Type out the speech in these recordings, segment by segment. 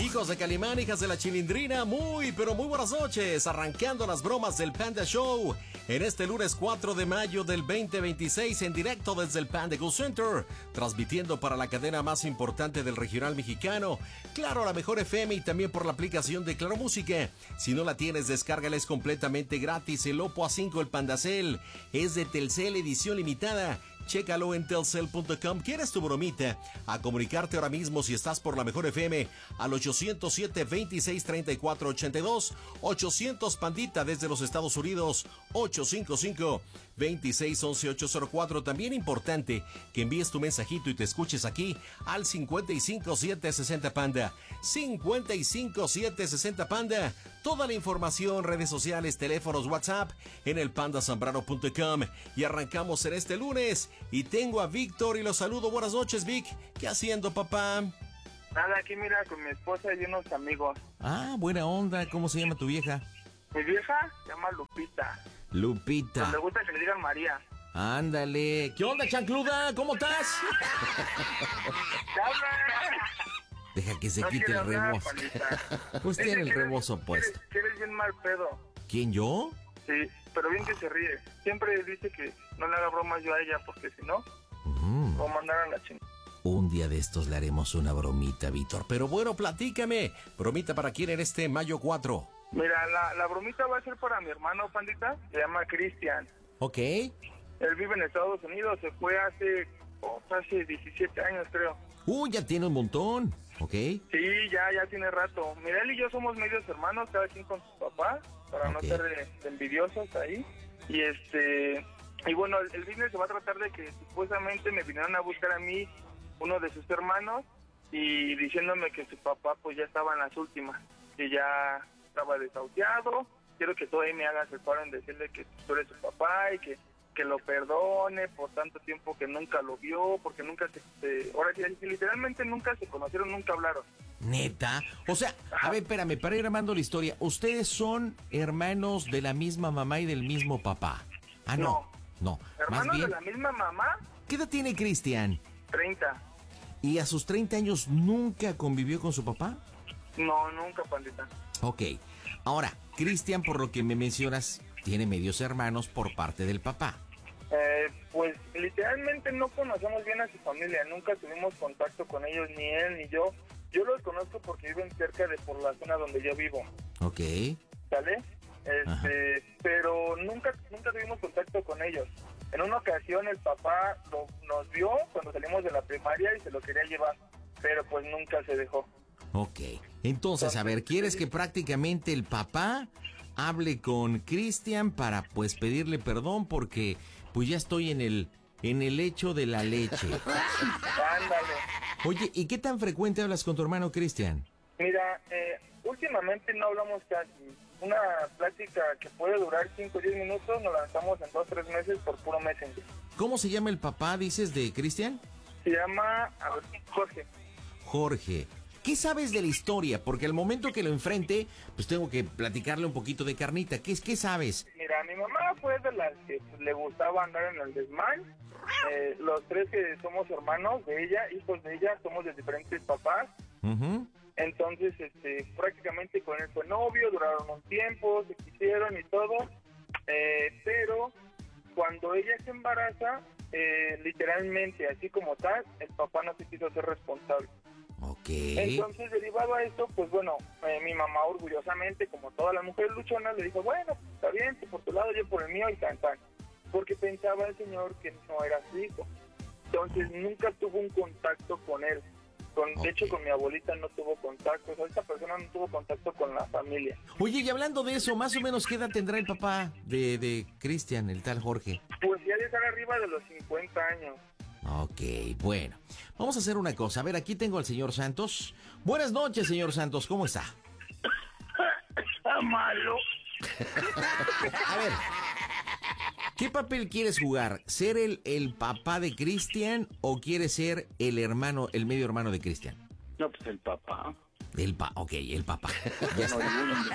Hijos de Calimán, hijas de la Chilindrina, muy pero muy buenas noches, arrancando las bromas del Panda Show en este lunes 4 de mayo del 2026 en directo desde el Panda Go Center, transmitiendo para la cadena más importante del regional mexicano, Claro, la mejor FM, y también por la aplicación de Claro Música. Si no la tienes, descárgala, es completamente gratis. El Oppo A5, el Pandacel, es de Telcel edición limitada. Chécalo en telcel.com. ¿Quieres tu bromita? A comunicarte ahora mismo si estás por la mejor FM al 807-2634-82, 800 Pandita desde los Estados Unidos, 855-2611-804. También importante que envíes tu mensajito y te escuches aquí al 55760 Panda, 55760 Panda. Toda la información, redes sociales, teléfonos, WhatsApp en el pandasambrano.com. Y arrancamos en este lunes. Y tengo a Víctor y lo saludo. Buenas noches, Vic. ¿Qué haciendo, papá? Nada, aquí mira, con mi esposa y unos amigos. Ah, buena onda. ¿Cómo se llama tu vieja? Mi vieja se llama Lupita. Lupita. Pues me gusta que le digan María. Ándale. ¿Qué onda, chancluda? ¿Cómo estás? Deja que se quite el rebozo. Pues tiene el rebozo puesto. Que eres bien mal pedo. ¿Quién, yo? Sí, pero bien que se ríe. Siempre dice que no le haga bromas yo a ella, porque si no, o mandar a la chingada. Un día de estos le haremos una bromita, Víctor. Pero bueno, platícame. ¿Bromita para quién en este mayo 4? Mira, la bromita va a ser para mi hermano, Pandita. Se llama Cristian. Ok. Él vive en Estados Unidos. Se fue hace 17 años, creo. Ya tiene un montón. Ok. Sí, ya tiene rato. Mira, él y yo somos medios hermanos, cada quien con su papá, para no ser de envidiosos ahí. Y bueno, el business se va a tratar de que supuestamente me vinieron a buscar a mí, uno de sus hermanos, y diciéndome que su papá pues ya estaba en las últimas, que ya estaba desahuciado. Quiero que tú ahí me hagas el paro en decirle que tú eres su papá y que lo perdone por tanto tiempo que nunca lo vio, porque nunca ahora sí, literalmente nunca se conocieron, nunca hablaron. ¿Neta? O sea, a ver, espérame, para ir armando la historia, ¿ustedes son hermanos de la misma mamá y del mismo papá? Ah, no. ¿Hermanos más bien, de la misma mamá? ¿Qué edad tiene Cristian? 30. ¿Y a sus 30 años nunca convivió con su papá? No, nunca, Pandita. Ok. Ahora, Cristian, por lo que me mencionas, tiene medios hermanos por parte del papá. Pues literalmente no conocemos bien a su familia, nunca tuvimos contacto con ellos, ni él ni yo. Yo los conozco porque viven cerca de por la zona donde yo vivo. Ok. ¿Sale? Pero nunca tuvimos contacto con ellos. En una ocasión el papá nos vio cuando salimos de la primaria y se lo quería llevar, pero pues nunca se dejó. Ok. Entonces, a ver, ¿quieres que prácticamente el papá hable con Cristian para pues pedirle perdón porque pues ya estoy en el hecho de la leche? Ándale. Oye, ¿y qué tan frecuente hablas con tu hermano Cristian? Mira, últimamente no hablamos casi. Una plática que puede durar 5 o 10 minutos nos lanzamos en 2 o 3 meses por puro Messenger. ¿Cómo se llama el papá, dices, de Cristian? Se llama Jorge. Jorge. ¿Qué sabes de la historia? Porque al momento que lo enfrente, pues tengo que platicarle un poquito de carnita. ¿Qué sabes? Mira, mi mamá fue de las que le gustaba andar en el desmán. Los 3 que somos hermanos de ella, hijos de ella, somos de diferentes papás. Entonces, prácticamente con él fue novio, duraron un tiempo, se quisieron y todo. Pero cuando ella se embaraza, literalmente, así como tal, el papá no se quiso ser responsable. Ok. Entonces, derivado a esto, pues bueno, mi mamá orgullosamente, como todas las mujeres luchonas, le dijo, bueno, pues, está bien, tú por tu lado, yo por el mío y tan. Porque pensaba el señor que no era su hijo. Entonces, nunca tuvo un contacto con él. De hecho, con mi abuelita no tuvo contacto. O sea, esta persona no tuvo contacto con la familia. Oye, y hablando de eso, más o menos, ¿qué edad tendrá el papá de Cristian, el tal Jorge? Pues ya de estar arriba de los 50 años. Ok, bueno. Vamos a hacer una cosa. A ver, aquí tengo al señor Santos. Buenas noches, señor Santos. ¿Cómo está? Está malo. A ver, ¿qué papel quieres jugar? ¿Ser el papá de Cristian o quieres ser el medio hermano de Cristian? No, pues el papá. Ok, el papá. Ya está.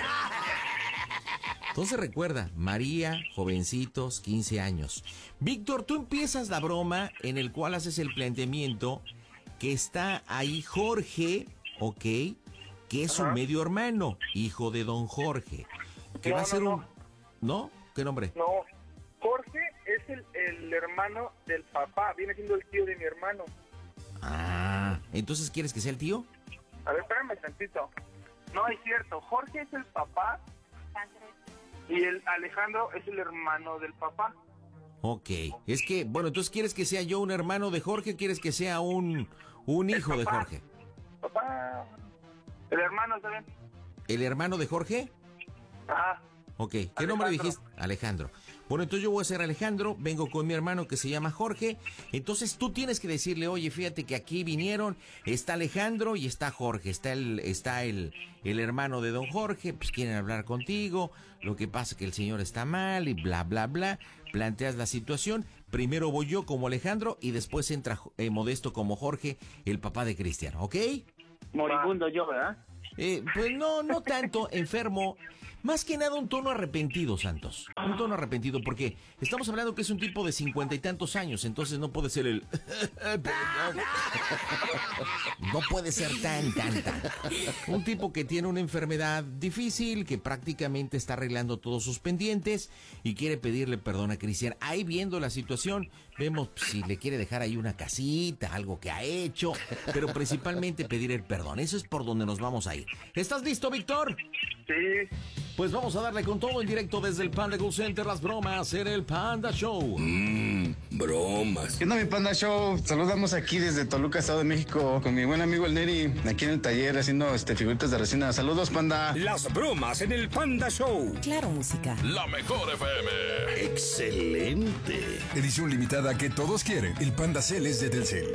Entonces recuerda, María, jovencitos, 15 años. Víctor, tú empiezas la broma en el cual haces el planteamiento que está ahí Jorge, ok, que es su medio hermano, hijo de don Jorge. Que va a ser un... ¿No? ¿Qué nombre? No, Jorge es el hermano del papá, viene siendo el tío de mi hermano. Ah, ¿entonces quieres que sea el tío? A ver, espérame tantito. No, es cierto, Jorge es el papá y el Alejandro es el hermano del papá. Ok, es que, bueno, entonces ¿quieres que sea yo un hermano de Jorge o quieres que sea un hijo de Jorge? Papá, el hermano, ¿está bien? ¿El hermano de Jorge? Ah. Ok, ¿qué nombre dijiste? Alejandro. Bueno, entonces yo voy a ser Alejandro, vengo con mi hermano que se llama Jorge. Entonces tú tienes que decirle, oye, fíjate que aquí vinieron, está Alejandro y está Jorge, está el hermano de don Jorge, pues quieren hablar contigo, lo que pasa es que el señor está mal y bla, bla, bla. Planteas la situación, primero voy yo como Alejandro y después entra Modesto como Jorge, el papá de Cristian, ¿ok? Moribundo yo, ¿verdad? Pues no tanto, enfermo. Más que nada un tono arrepentido, Santos. Un tono arrepentido, porque estamos hablando que es un tipo de 50 y tantos años, entonces no puede ser el... No puede ser tan. Un tipo que tiene una enfermedad difícil, que prácticamente está arreglando todos sus pendientes y quiere pedirle perdón a Cristian. Ahí viendo la situación, vemos si le quiere dejar ahí una casita, algo que ha hecho, pero principalmente pedir el perdón. Eso es por donde nos vamos a ir. ¿Estás listo, Víctor? Sí. Pues vamos a darle con todo en directo desde el Panda Go Center, las bromas en el Panda Show. Bromas. ¿Qué onda, mi Panda Show? Saludamos aquí desde Toluca, Estado de México, con mi buen amigo el Neri, aquí en el taller haciendo figuritas de resina. Saludos, Panda. Las bromas en el Panda Show. Claro, música. La mejor FM. Excelente. Edición limitada que todos quieren. El Panda Cel es de Telcel.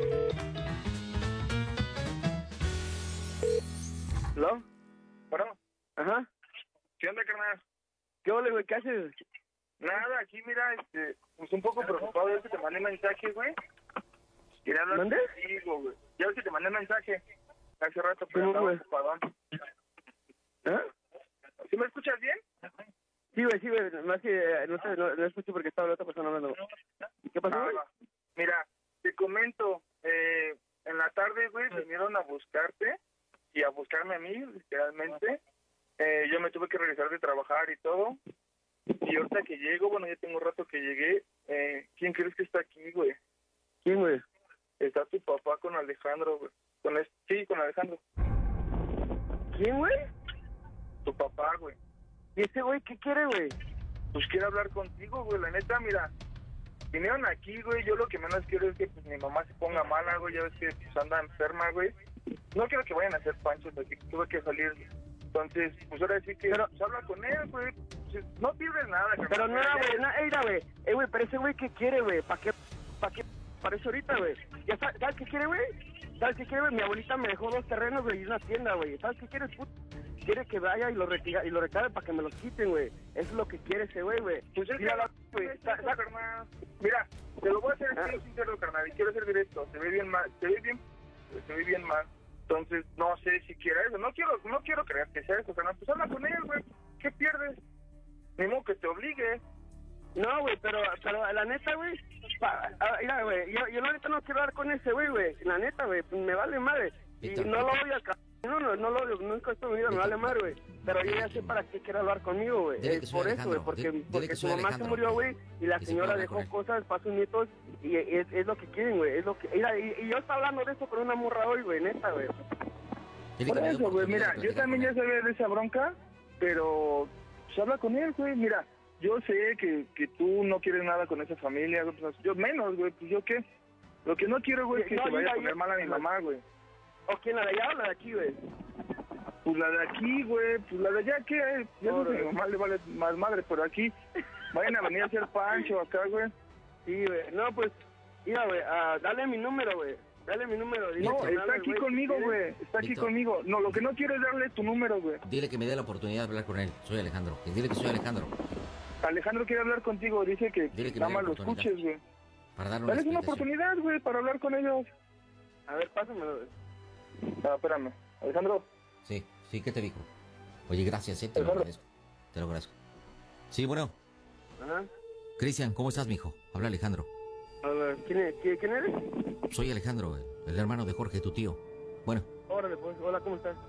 ¿Hello? Bueno. Ajá. ¿Qué onda, carnal? ¿Qué ole, güey? ¿Qué haces? Nada, aquí mira, pues un poco preocupado, ya ves que te mandé mensaje, güey. Quería hablar contigo, güey. Ya ves que te mandé mensaje hace rato, pero estaba ocupado. ¿Ah? ¿Sí me escuchas bien? Sí, güey, más que no escucho porque estaba la otra persona hablando. ¿Qué pasó, güey? Mira, te comento, en la tarde, güey, vinieron a buscarte y a buscarme a mí, literalmente. Yo me tuve que regresar de trabajar y todo. Y ahorita que llego, bueno, ya tengo un rato que llegué. ¿Quién crees que está aquí, güey? ¿Quién, güey? Está tu papá con Alejandro, güey. Sí, con Alejandro. ¿Quién, güey? Tu papá, güey. ¿Y ese güey qué quiere, güey? Pues quiere hablar contigo, güey. La neta, mira, vinieron aquí, güey. Yo lo que menos quiero es que pues, mi mamá se ponga mala, güey. Ya ves que pues, anda enferma, güey. No quiero que vayan a hacer panchos, así que tuve que salir. Entonces, pues ahora sí que pues, habla con él, güey. Pues, no pierdes nada, carnal. Pero nada, güey, mira, güey. Güey, pero ese güey ¿qué quiere, güey? ¿Para qué parece ahorita, güey? ¿Ya sabes qué quiere, güey? ¿Sabes qué quiere, güey? Mi abuelita me dejó 2 terrenos, güey, y una tienda, güey. ¿Sabes qué quiere, puto? Quiere que vaya y lo recabe para que me los quiten, güey. Eso es lo que quiere ese güey, güey. Pues mira, güey. Mira, te lo voy a hacer así, sincero, carnal, y quiero ser directo. Se ve bien mal. Entonces, no sé si quiera eso. No quiero creer que sea eso, carnal. Pues habla con él, güey. ¿Qué pierdes? Ni modo que te obligue. No, güey, pero la neta, güey. Mira, güey, yo la neta no quiero hablar con ese güey. La neta, güey, me vale madre. Y no lo odio acá. No lo odio, nunca estoy en mi vida, me vale madre, güey. Pero yo ya sé para qué quiere hablar conmigo, güey. Es por eso, güey, porque su mamá se murió, güey, y la señora dejó cosas para sus nietos, y es lo que quieren, güey. Es lo que, y yo estaba hablando de eso con una morra hoy, güey, neta, güey. Por eso, güey, mira, yo también ya sabía de esa bronca, pero pues habla con él, güey. Mira, yo sé que tú no quieres nada con esa familia, pues, yo menos, güey, pues yo qué. Lo que no quiero, güey, es que se vaya a poner mal a mi mamá, güey. ¿O quién, la de allá o la de aquí, güey? Pues la de aquí, güey, pues la de allá, ¿qué? Ya no sé, mi mamá le vale más madre, pero aquí vayan a venir a hacer pancho acá, güey. Sí, güey, no, pues, mira, güey, dale mi número, güey. Dale mi número. Dile no, está aquí conmigo, güey. Está aquí conmigo. No, lo que no quiero es darle tu número, güey. Dile que me dé la oportunidad de hablar con él. Soy Alejandro. Dile que soy Alejandro. Alejandro quiere hablar contigo. Dice que nada más lo escuches, güey. Dale una oportunidad, güey, para hablar con ellos. A ver, pásamelo, güey. Espérame. Alejandro. Sí, ¿qué te dijo? Oye, gracias, te lo agradezco. Te lo agradezco. Sí, bueno. Ajá. Cristian, ¿cómo estás, mijo? Habla Alejandro. Hola, ¿quién eres? Soy Alejandro, el hermano de Jorge, tu tío. Bueno. Órale, pues, hola, ¿cómo estás?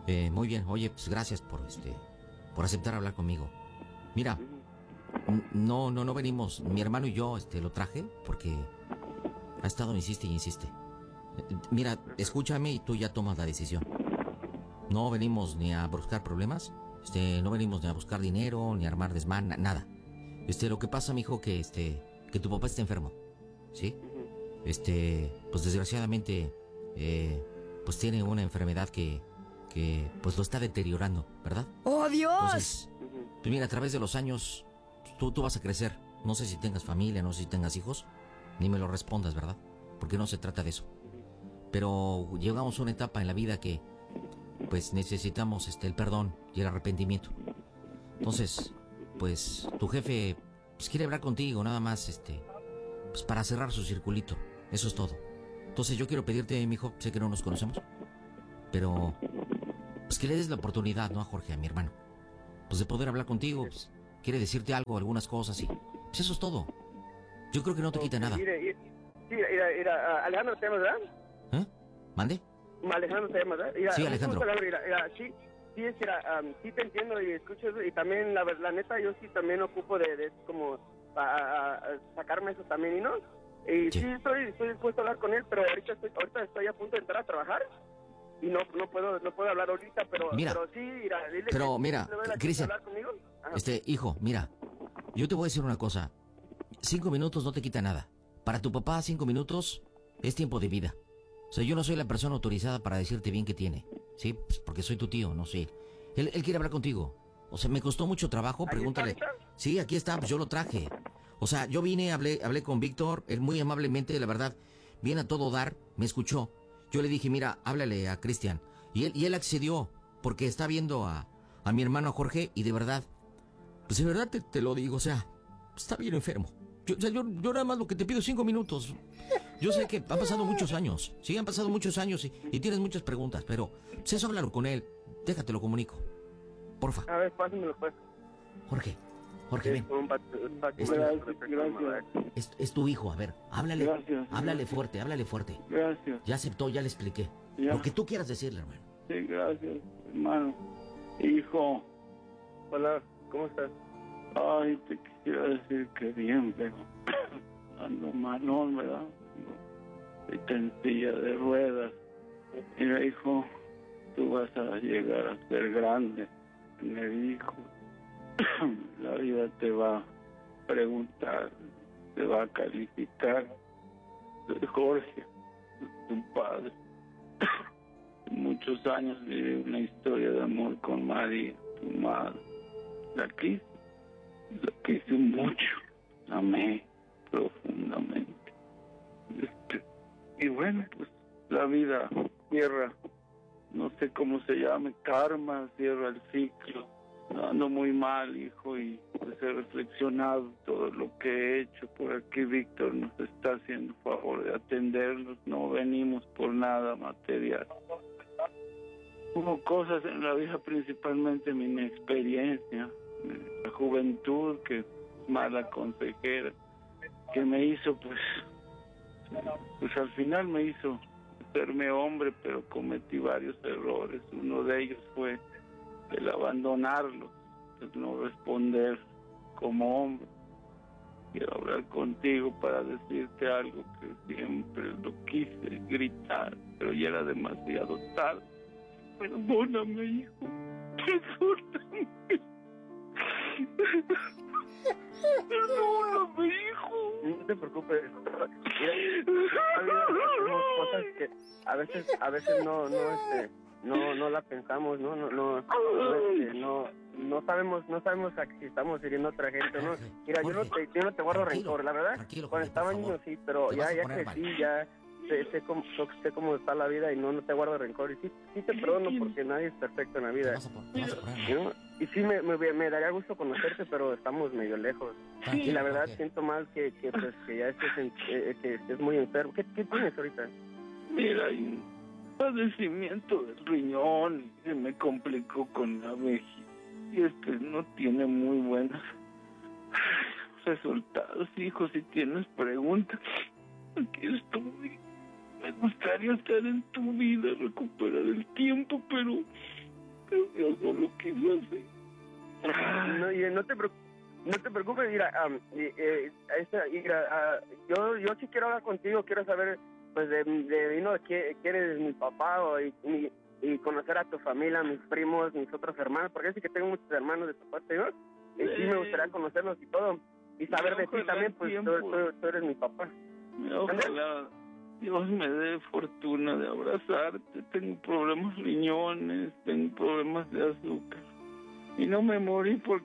Muy bien. Oye, pues gracias por aceptar hablar conmigo. Mira, no venimos, mi hermano y yo, lo traje porque ha estado insiste y insiste. Mira, escúchame y tú ya tomas la decisión. No venimos ni a buscar problemas, no venimos ni a buscar dinero, ni a armar desmán, nada. Lo que pasa, mijo, que tu papá está enfermo, ¿sí? Pues desgraciadamente, pues tiene una enfermedad que pues lo está deteriorando, ¿verdad? ¡Oh, Dios! Entonces, pues mira, a través de los años, tú vas a crecer. No sé si tengas familia, no sé si tengas hijos, ni me lo respondas, ¿verdad? Porque no se trata de eso. Pero llegamos a una etapa en la vida que, pues necesitamos el perdón y el arrepentimiento. Entonces, pues tu jefe pues quiere hablar contigo, nada más, pues para cerrar su circulito. Eso es todo. Entonces yo quiero pedirte, mijo, sé que no nos conocemos, pero pues que le des la oportunidad, ¿no? A Jorge, a mi hermano, pues de poder hablar contigo, pues quiere decirte algo, algunas cosas y pues eso es todo. Yo creo que no te quita nada. Mira, Alejandro te llamas, ¿verdad? ¿Eh? ¿Mande? Alejandro te llamas, ¿verdad? Sí, Alejandro. Sí te entiendo y escucho eso, y también la neta yo sí también ocupo de como a sacarme eso también, y no, y sí estoy dispuesto a hablar con él, pero ahorita estoy a punto de entrar a trabajar y no puedo hablar ahorita, pero mira, pero sí, dile pero que, mira, Cristian, hijo, mira, yo te voy a decir una cosa. 5 minutos no te quita nada. Para tu papá 5 minutos es tiempo de vida. O sea, yo no soy la persona autorizada para decirte bien qué tiene, ¿sí? Pues porque soy tu tío, no sé. Él quiere hablar contigo. O sea, me costó mucho trabajo, pregúntale. Sí, aquí está, pues yo lo traje. O sea, yo vine, hablé con Víctor, él muy amablemente, la verdad, viene a todo dar, me escuchó. Yo le dije, mira, háblale a Cristian. Y él accedió, porque está viendo a mi hermano Jorge, y de verdad, pues de verdad te lo digo, o sea, está bien enfermo. Yo nada más lo que te pido 5 minutos. Yo sé que han pasado muchos años, sí, han pasado muchos años y tienes muchas preguntas, pero pues eso háblalo con él, déjate lo comunico, porfa. A ver, pásamelo pues. Jorge, ven. Es tu hijo, a ver, háblale, gracias, háblale fuerte. Gracias. Ya aceptó, ya le expliqué. Ya. Lo que tú quieras decirle, hermano. Sí, gracias, hermano. Hijo. Hola, ¿cómo estás? Ay, te quisiera decir que bien, pero ando malón, ¿verdad? Estoy en silla de ruedas. Mira, hijo, tú vas a llegar a ser grande, me dijo. La vida te va a preguntar, te va a calificar. Soy Jorge, tu padre. Muchos años viví una historia de amor con María, tu madre. La quise mucho, amé profundamente. Y bueno, pues la vida cierra, no sé cómo se llame, karma, cierra el ciclo. Ando muy mal, hijo, y pues he reflexionado todo lo que he hecho. Por aquí Víctor nos está haciendo favor de atendernos, no venimos por nada material. Hubo cosas en la vida, principalmente mi inexperiencia, la juventud, que mala consejera, que me hizo pues al final me hizo hacerme hombre, pero cometí varios errores. Uno de ellos fue el abandonarlo, el no responder como hombre. Quiero hablar contigo para decirte algo que siempre lo quise gritar, pero ya era demasiado tarde. Perdóname, hijo. Perdóname. Perdóname, hijo. No te preocupes. Tenemos cosas que a veces no la pensamos, no sabemos si estamos hiriendo a otra gente, ¿no? Mira, yo no te guardo rencor, la verdad. Cuando estaba niño sí, pero ya crecí, ya sé cómo está la vida y no te guardo rencor. Y sí te perdono porque nadie es perfecto en la vida. ¿No? Y sí me daría gusto conocerte, pero estamos medio lejos. Y la verdad siento mal que ya estés muy enfermo. ¿Qué tienes ahorita? Mira, hay un padecimiento del riñón y se me complicó con la vejiga. Y no tiene muy buenos resultados, hijo. Si tienes preguntas, aquí estoy. Me gustaría estar en tu vida, recuperar el tiempo, pero pero Dios no lo quiso así. No te preocupes, mira, yo sí quiero hablar contigo, quiero saber, pues, que eres mi papá y conocer a tu familia, mis primos, mis otros hermanos, porque sí que tengo muchos hermanos de tu parte, ¿no? Y sí me gustaría conocerlos y todo, y saber de ti también, pues tú eres mi papá. Ojalá Dios me dé fortuna de abrazarte. Tengo problemas riñones, tengo problemas de azúcar. Y no me morí por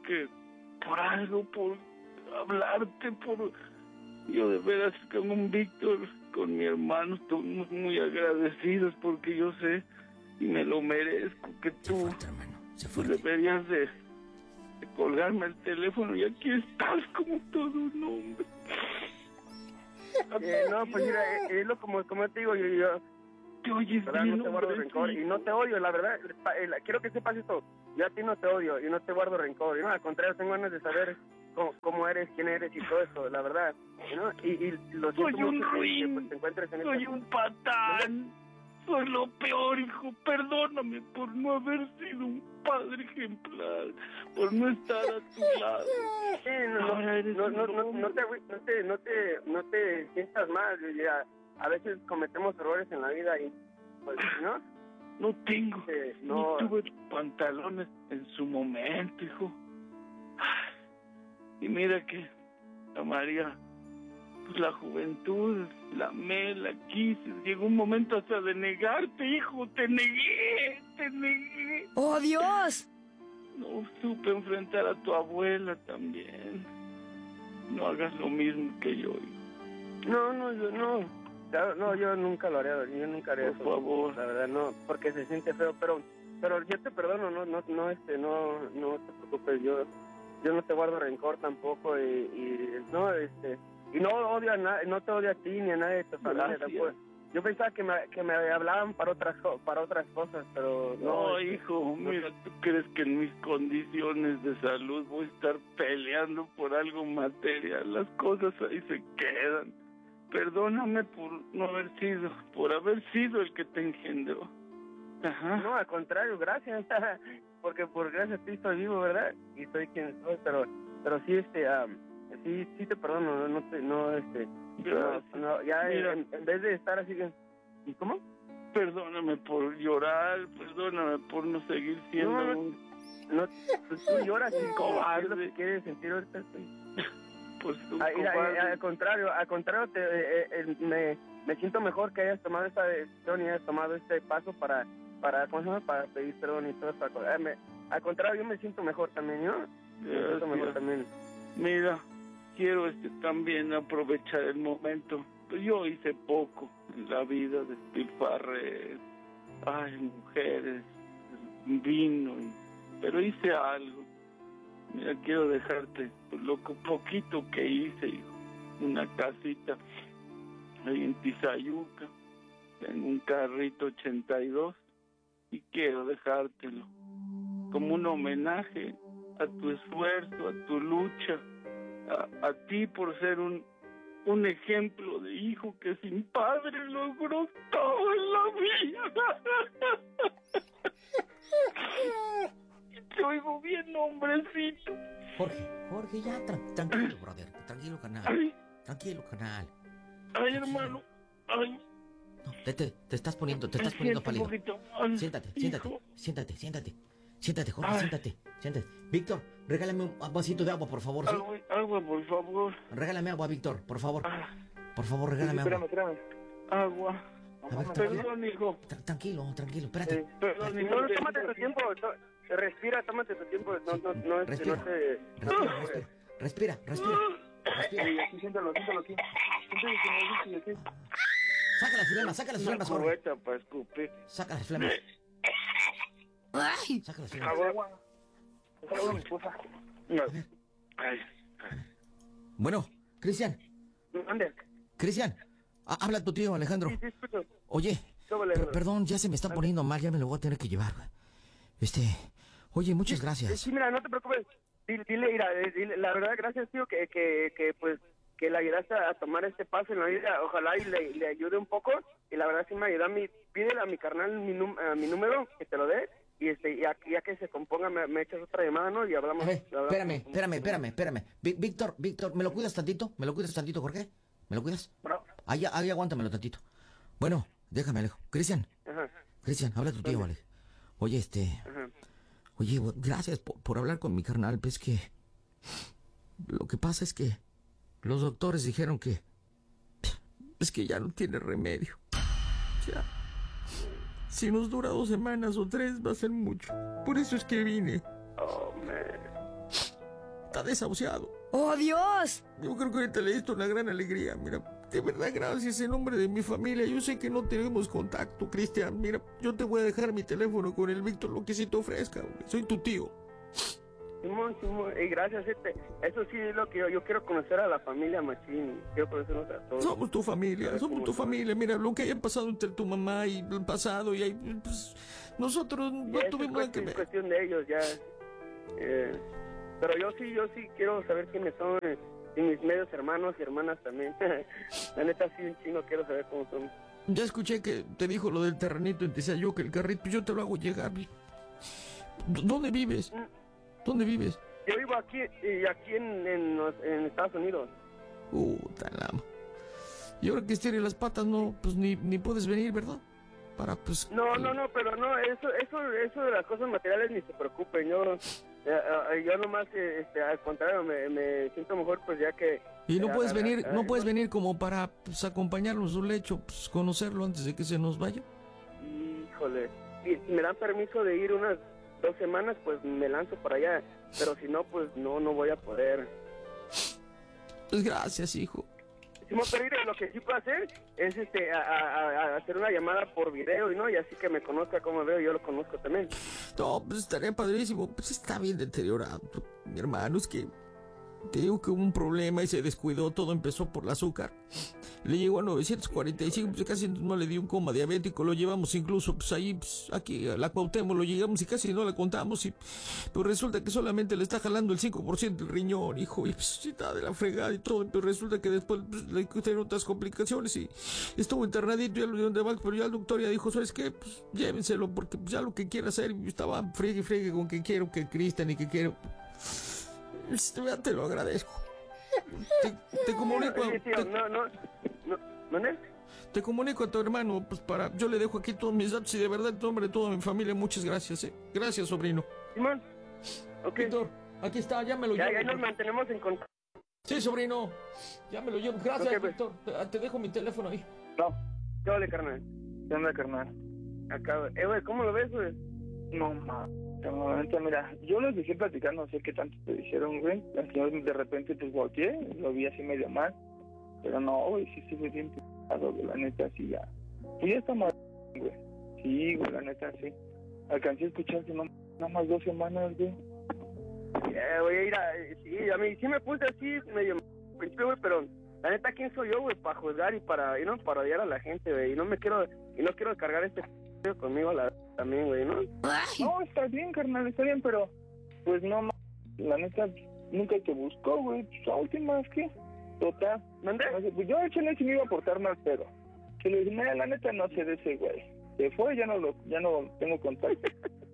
hablarte, yo de veras con un Víctor, con mi hermano, estamos muy agradecidos porque yo sé y me lo merezco que tú deberías de colgarme el teléfono y aquí estás como todo un hombre. No, pues mira, es lo como te digo, yo te oyes ¿verdad? bien, No te guardo rencor y no te odio, la verdad, quiero que sepas esto, yo a ti no te odio y no te guardo rencor, no, al contrario, tengo ganas de saber cómo eres, quién eres y todo eso, la verdad, ¿no? Y lo siento soy un mucho ruin, que pues, te encuentres en soy un patán, soy lo peor, hijo, perdóname por no haber sido un padre ejemplar, por no estar a tu lado. Sí, no te sientas mal, a veces cometemos errores en la vida y pues, ¿no? No tengo, no tuve pantalones en su momento, hijo. Y mira que a María, pues la juventud, la amé, la quise, llegó un momento hasta de negarte, hijo, te negué. ¡Oh, Dios! No supe enfrentar a tu abuela también. No hagas lo mismo que yo, hijo. Yo nunca lo haré, yo nunca haré eso. Por favor. La verdad, no, porque se siente feo, pero yo te perdono, no te preocupes, yo no te guardo rencor tampoco y no odio a nadie, no te odio a ti ni a nadie de tu familia tampoco. Yo pensaba que me hablaban para otras cosas, pero no. No, hijo, mira, ¿tú crees que en mis condiciones de salud voy a estar peleando por algo material? Las cosas ahí se quedan. Perdóname por haber sido el que te engendró. Ajá. No, al contrario, gracias. Porque por gracias a ti estoy vivo, ¿verdad? Y soy quien soy, pero sí, sí te perdono, ya en vez de estar así, ¿y cómo? Perdóname por llorar, perdóname por no seguir siendo pues tú lloras y cobarde. Lo que quieres sentir ahorita. Pues tú, al contrario, me siento mejor que hayas tomado esta decisión y hayas tomado este paso para pedir perdón y todo eso. Al contrario, yo me siento mejor también, ¿no? Me siento mejor también. Mira, quiero también aprovechar el momento. Yo hice poco en la vida, despilfarré, mujeres, vino, pero hice algo. Mira, quiero dejarte lo poquito que hice, hijo. Una casita ahí en Tizayuca, tengo un carrito 82 y quiero dejártelo como un homenaje a tu esfuerzo, a tu lucha, a ti por ser un ejemplo de hijo que sin padre logró todo en la vida. Te oigo bien, hombrecito. Jorge, ya, tranquilo, brother, tranquilo, canal. Tranquilo, canal. Ay, hermano, ay. No, te estás poniendo pálido. Siéntate, Jorge, siéntate. Víctor, regálame un vasito de agua, por favor, ¿sí? Agua, por favor. Regálame agua, Víctor, por favor. Por favor, regálame agua. Espérame. Agua. A ver, perdón, hijo. Tranquilo, espérate. Perdón, hijo. No, tómate tu tiempo. Respira, tómate tu tiempo. Respira. Aquí, siéntalo aquí. Saca las flemas, Jorge. Aprovecha para escupir. Saca las flemas. ¡Ay! Saca las flemas. Agua. Mi esposa. Bueno, Cristian. ¿Dónde? Cristian, habla tu tío, Alejandro. Sí, escucho. Oye, perdón, ya se me está poniendo mal, ya me lo voy a tener que llevar. Oye, muchas gracias. Sí, mira, no te preocupes. Dile, la verdad, gracias, tío, que le ayudaste a tomar este paso en la vida. Ojalá y le ayude un poco. Y la verdad sí me ayuda. Pídele a mi carnal mi número, que te lo dé. ya que se componga me echas otra llamada, ¿no? Y hablamos. Espérame. Víctor, ¿me lo cuidas tantito? Jorge? ¿Me lo cuidas? Bro. Ahí aguántamelo tantito. Bueno, déjame, Alejo. Cristian. Ajá. Cristian, habla tu tío, vale. Oye, Ajá. Oye, gracias por hablar con mi carnal. Pues que lo que pasa es que los doctores dijeron que es que ya no tiene remedio. Ya. Si nos dura 2 semanas o 3 va a ser mucho. Por eso es que vine. Oh, man. Está desahuciado. ¡Oh, Dios! Yo creo que ahorita le diste una gran alegría. Mira, de verdad, gracias en nombre de mi familia. Yo sé que no tenemos contacto, Cristian. Mira, yo te voy a dejar mi teléfono con el Víctor, lo que se te ofrezca. Soy tu tío. Simón, y gracias, eso sí es lo que yo quiero conocer a la familia Machín. Quiero conocernos a todos. Somos tu familia. Mira, lo que haya pasado entre tu mamá y el pasado, y ahí, pues, nosotros no tuvimos nada que ver. Es cuestión de ellos, ya. Pero yo sí quiero saber quiénes son, y mis medios hermanos y hermanas también. La neta, sí, un chingo quiero saber cómo son. Ya escuché que te dijo lo del terrenito, y te decía yo que el carrito, yo te lo hago llegar. ¿Dónde vives? ¿Dónde vives? Yo vivo aquí en Estados Unidos. Tan lama. Y ahora que estire las patas, no, pues ni puedes venir, ¿verdad? Para, pues... No, pero no, eso de las cosas materiales ni se preocupen. Yo nomás, al contrario, me siento mejor, pues ya que... Y no puedes venir como para, pues, acompañarnos un lecho, pues, conocerlo antes de que se nos vaya. Híjole, si me dan permiso de ir unas 2 semanas, pues me lanzo para allá. Pero si no, pues no voy a poder. Pues gracias, hijo. Simón, pero mire, lo que sí puedo hacer es a hacer una llamada por video, ¿no? Y así que me conozca como veo, yo lo conozco también. No, pues estaría padrísimo. Pues está bien deteriorado, mi hermano. Es que te digo que hubo un problema y se descuidó. Todo empezó por el azúcar. Le llegó a 945, pues casi no le dio un coma diabético. Lo llevamos incluso, pues ahí, pues, aquí a la Cuauhtémoc, lo llegamos y casi no la contamos. Pero resulta que solamente le está jalando el 5% del riñón, hijo. Y pues está de la fregada y todo. Pero resulta que después, pues, le tiene otras complicaciones y estuvo internadito. Ya lo dieron de baja, pero ya el doctor ya dijo, ¿sabes qué? Pues llévenselo porque, pues, ya lo que quiera hacer. Y estaba fregue con que quiero que Cristian y que quiero. Ya te lo agradezco. Te comunico. Te comunico a tu hermano, pues yo le dejo aquí todos mis datos y de verdad, en nombre de toda mi familia, muchas gracias, Gracias, sobrino. Simón. Ok. Víctor, aquí está, ya me lo llevo. Ya nos mantenemos en contacto. Sí, sobrino. Ya me lo llevo. Gracias, okay, Víctor. Te dejo mi teléfono ahí. No. ¿Qué vale, carnal? ¿Qué onda, carnal? Acá, güey, ¿cómo lo ves, güey? No, mira, yo les dejé platicar, no sé qué tanto te dijeron, güey. Yo de repente pues volteé, lo vi así medio mal. Pero no, güey, sí estuve bien picado, güey, la neta, sí ya. Pues ya está mal, güey. Sí, güey, la neta, sí. Alcancé a escuchar que nada más 2 semanas, güey. Voy a ir sí, a mí sí me puse así medio principio, güey, pero la neta, ¿quién soy yo, güey, para juzgar y para odiar a la gente, güey? Y no quiero cargar este conmigo también, güey, ¿no? No, está bien, carnal, está bien, pero pues no, la neta, nunca te buscó, güey. Pues la última vez que, total, ¿dónde? No sé, pues yo échale si me iba a portar mal, pero que le dije, mira, la neta no sé de ese güey. Se fue, ya no tengo contacto.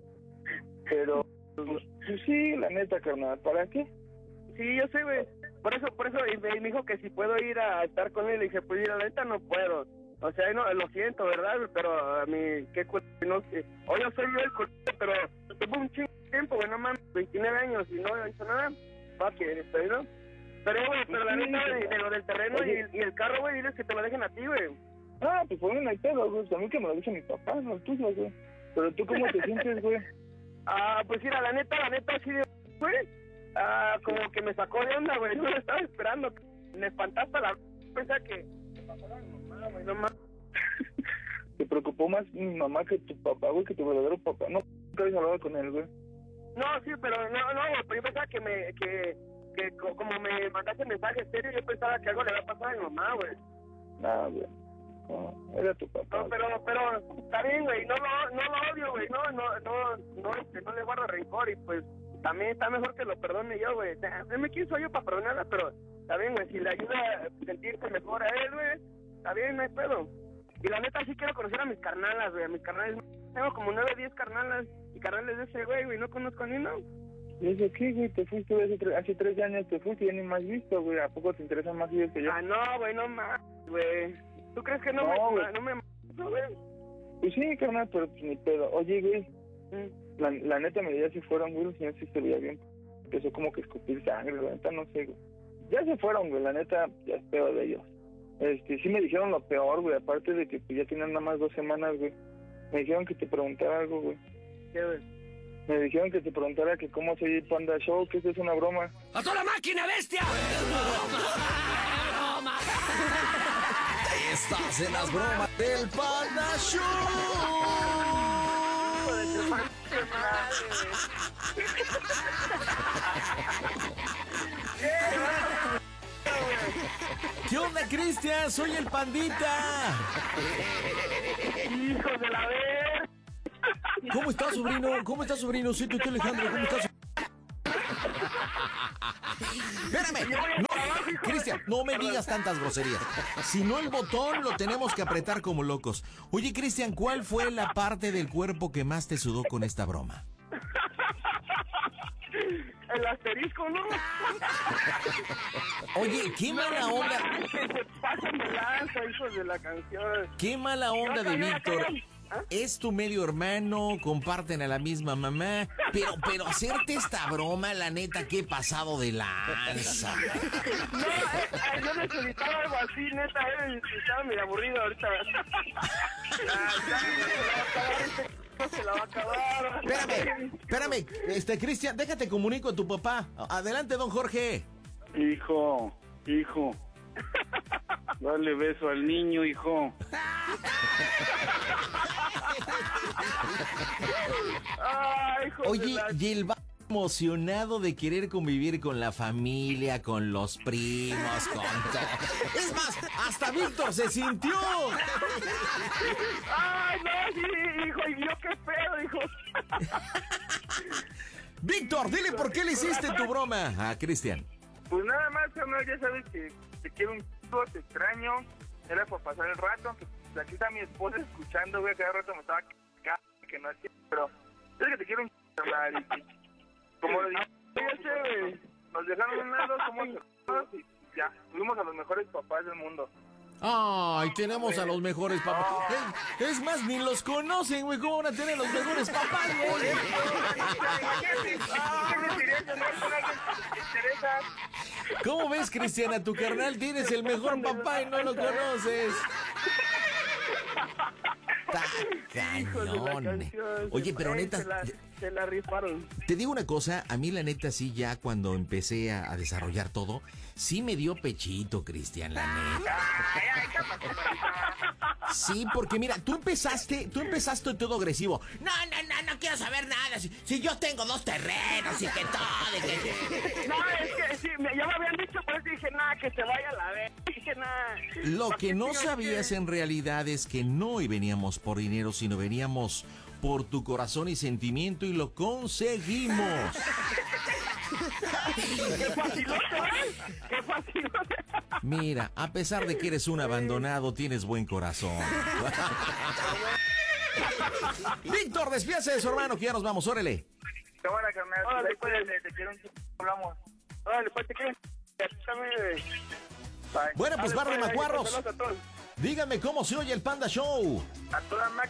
Pero, pues sí, la neta, carnal, ¿para qué? Sí, yo sé, güey. Por eso, y me dijo que si puedo ir a estar con él, le dije, pues la neta no puedo. O sea, no, lo siento, ¿verdad? Pero a mí, qué no sé. Oye, soy yo el culpable, pero tuve un chingo de tiempo, güey, no mames, 29 años y no hizo nada. ¿Para qué? ¿No? Pero, güey, pero la neta de lo del terreno y el carro, güey, diles que te lo dejen a ti, güey. Ah, pues ponen el pedo, güey. A mí que me lo dice mi papá, no tú, güey. Pero tú, ¿cómo te sientes, güey? Pues mira, la neta, así de, güey. Como que me sacó de onda, güey. No lo estaba esperando. Me espantaste la pensaba que me pasó a mi mamá, güey, no más. ¿Te preocupó más mi mamá que tu papá, güey, que tu verdadero papá? No, nunca habías hablado con él, güey. No, sí, pero no, güey, pero yo pensaba que como me mandaste mensaje serio, yo pensaba que algo le había pasado a mi mamá, güey. Nah, güey. No, era tu papá. No, pero está bien, güey, no lo odio, güey, no le guardo rencor y pues también está mejor que lo perdone yo, güey. ¿Quién soy yo para perdonarla? Pero está bien, güey, si le ayuda a sentirse mejor a él, güey, está bien, no hay pedo. Y la neta sí quiero conocer a mis carnalas, güey, a mis carnales. Tengo como 9 o 10 carnalas y carnales de ese güey, no conozco ni uno. ¿Y eso qué, güey? Te fuiste hace 13 años, te fuiste y ya ni más visto, güey. ¿A poco te interesan más ellos que yo? Ah, no, güey, no más, güey. ¿Tú crees que no me güey? Pues sí, carnal, pero pues ni pedo. Oye, güey, la neta me ya se fueron, güey, los señores sí se veía bien. Empezó como que escupir sangre, la neta, no sé, güey. Ya se fueron, güey, la neta, ya es peor de ellos. Sí me dijeron lo peor, güey, aparte de que pues, ya tenían nada más 2 semanas, güey. Me dijeron que te preguntara algo, güey. ¿Qué, güey? Me dijeron que te preguntara que cómo se oye el Panda Show, que esto es una broma. ¡A toda máquina, bestia! Estás en las bromas del Panda Show. ¿Qué onda, Cristian? Soy el Pandita. ¡Hijo de la verga! ¿Cómo estás, sobrino? ¿Cómo estás, sobrino? Soy tu tío Alejandro. ¿Cómo estás? Espérame. No, Cristian, no me digas tantas groserías. Si no, el botón lo tenemos que apretar como locos. Oye, Cristian, ¿cuál fue la parte del cuerpo que más te sudó con esta broma? El asterisco, ¿no? Oye, qué mala onda. Se pasan de lanza, hijos de la canción. Qué mala onda de Víctor. Es tu medio hermano, comparten a la misma mamá, pero hacerte esta broma, la neta, qué pasado de lanza. No, yo necesitaba algo así, neta, estaba medio aburrido ahorita. Se la va a acabar. Espérame, Cristian, déjate comunico a tu papá. Adelante, don Jorge. Hijo. Dale beso al niño, hijo. Ay, oye, y el emocionado de querer convivir con la familia, con los primos, con todo. Es más, hasta Víctor se sintió. Ay, no, sí, hijo, y yo qué pedo, hijo. Víctor, dile por qué le hiciste tu broma a Cristian. Pues nada más, carnal, ya sabes que te quiero un chico, te extraño. Era por pasar el rato, que pues, aquí está mi esposa escuchando, güey, cada rato me estaba que no hacía, pero es que te quiero un chico, carnal, y como lo dije, nos dejaron un lado, somos hermanos y ya, tuvimos a los mejores papás del mundo. Ay, tenemos a los mejores papás. Es más, ni los conocen, güey. ¿Cómo van a tener los mejores papás, güey? ¿Cómo ves, Cristiana? Tu carnal tienes el mejor papá y no lo conoces. Está cañón. Oye, pero neta, se la rifaron. Te digo una cosa, a mí la neta sí, ya cuando empecé a desarrollar todo, sí me dio pechito, Cristian, la neta. Sí, porque mira, tú empezaste todo agresivo. No quiero saber nada. Si yo tengo 2 terrenos y que todo. No, es que sí, ya me habían dicho, pues dije, nada, que se vaya a la vez. Dije, nada. Lo que no sabías en realidad es que no veníamos por dinero, sino veníamos por tu corazón y sentimiento, y lo conseguimos. ¡Qué facilote, ¿eh? ¡Qué facilote! Mira, a pesar de que eres un abandonado, tienes buen corazón. Víctor, despídase de su hermano, que ya nos vamos, órale. Qué buena, carnal. Órale, pues, te quiero un chico, hablamos. Órale, pues, te quiero. Bueno, pues, barra de macuarros. Díganme cómo se oye el Panda Show. A toda máquina.